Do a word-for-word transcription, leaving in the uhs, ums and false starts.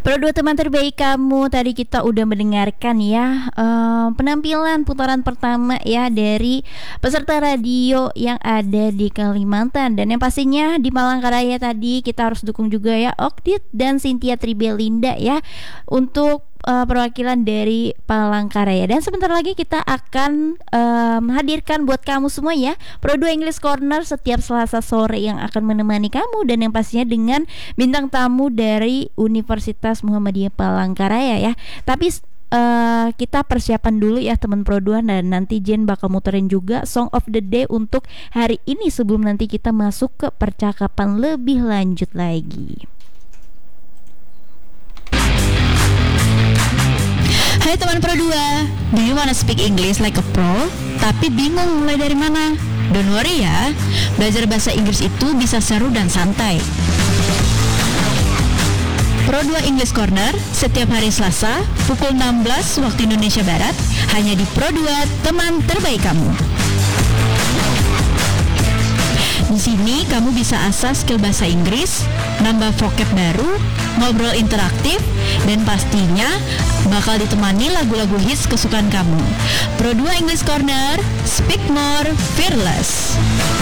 Pro dua teman terbaik kamu, tadi kita udah mendengarkan ya uh, penampilan putaran pertama ya dari peserta radio yang ada di Kalimantan. Dan yang pastinya di Palangkaraya tadi kita harus dukung juga ya Okdit dan Cynthia Tribelinda ya untuk uh, perwakilan dari Palangkaraya. Dan sebentar lagi kita akan uh, menghadirkan buat kamu semua ya Pro dua English Corner setiap Selasa sore yang akan menemani kamu, dan yang pastinya dengan bintang tamu dari Universitas Muhammadiyah Palangkaraya ya. Tapi uh, kita persiapan dulu ya teman Pro dua, dan nanti Jen bakal muterin juga Song of the Day untuk hari ini sebelum nanti kita masuk ke percakapan lebih lanjut lagi. Hai teman Pro dua, do you wanna speak English like a pro? Tapi bingung mulai dari mana? Don't worry ya, belajar bahasa Inggris itu bisa seru dan santai. Pro dua English Corner setiap hari Selasa pukul enam belas waktu Indonesia Barat hanya di Pro dua, teman terbaik kamu. Di sini kamu bisa asah skill bahasa Inggris, nambah vocab baru, ngobrol interaktif, dan pastinya bakal ditemani lagu-lagu hits kesukaan kamu. Pro dua English Corner, speak more, fearless.